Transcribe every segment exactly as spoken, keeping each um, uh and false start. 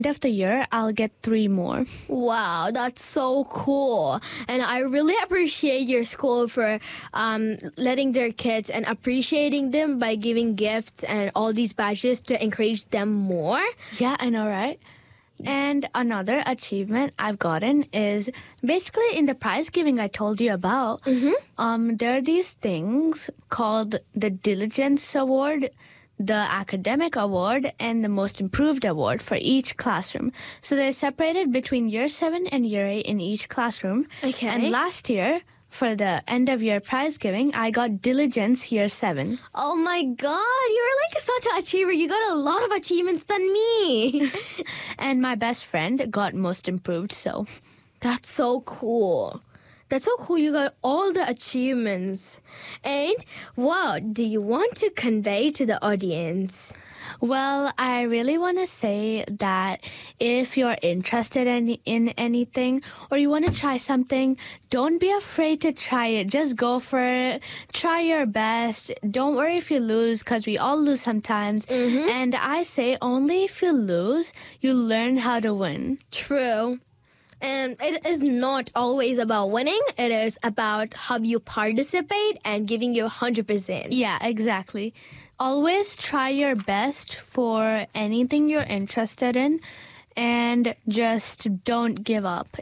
end of the year, I'll get three more. Wow, that's so cool. And I really appreciate your school for um, letting their kids and appreciating them by giving gifts and all these badges to encourage them more. Yeah, I know, right? And another achievement I've gotten is basically in the prize giving I told you about. Mm-hmm. Um, there are these things called the Diligence Award, the Academic Award, and the Most Improved Award for each classroom. So they're separated between year seven and year eight in each classroom. Okay. And last year, for the end of year prize giving, I got Diligence year seven. Oh my God, you're like such an achiever. You got a lot of achievements than me. And my best friend got Most Improved, so... That's so cool. That's so cool. You got all the achievements. And wow, do you want to convey to the audience? Well, I really want to say that if you're interested in, in anything or you want to try something, don't be afraid to try it. Just go for it. Try your best. Don't worry if you lose, because we all lose sometimes. Mm-hmm. And I say only if you lose, you learn how to win. True. And it is not always about winning. It is about how you participate and giving you one hundred percent. Yeah, exactly. Always try your best for anything you're interested in, and just don't give up.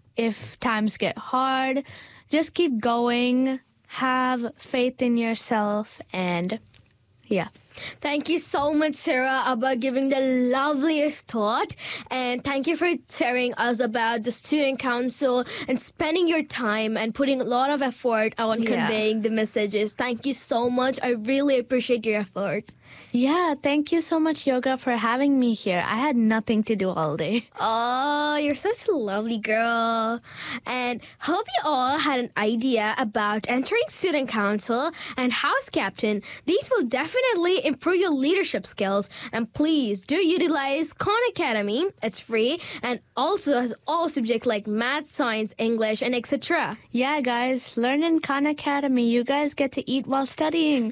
If times get hard, just keep going, have faith in yourself, and yeah. Thank you so much, Sarah, about giving the loveliest thought. And thank you for sharing us about the student council and spending your time and putting a lot of effort on Yeah. conveying the messages. Thank you so much. I really appreciate your effort. Yeah, thank you so much, Yoga, for having me here. I had nothing to do all day. Oh, you're such a lovely girl. And hope you all had an idea about entering student council and house captain. These will definitely improve your leadership skills. And please do utilize Khan Academy. It's free and also has all subjects like math, science, English, and et cetera. Yeah, guys, learn in Khan Academy. You guys get to eat while studying.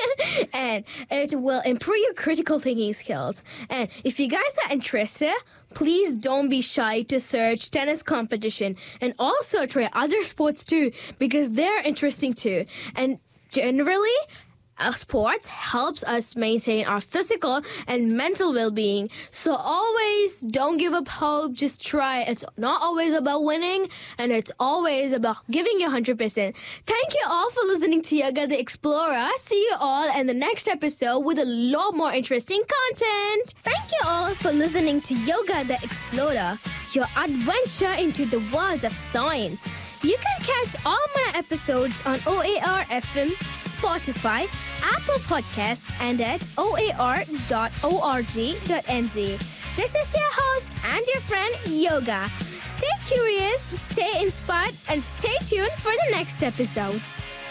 And it will improve your critical thinking skills. And if you guys are interested, please don't be shy to search tennis competition and also try other sports too, because they're interesting too. And generally, uh, sports helps us maintain our physical and mental well-being. So always don't give up hope. Just try. It's not always about winning, and it's always about giving you one hundred percent. Thank you all for listening to Yoga the Explorer. See you all in the next episode with a lot more interesting content. Thank you all for listening to Yoga the Explorer, your adventure into the world of science. You can catch all my episodes on O A R F M, Spotify, Apple Podcasts, and at o a r dot org dot n z. This is your host and your friend, Yoga. Stay curious, stay inspired, and stay tuned for the next episodes.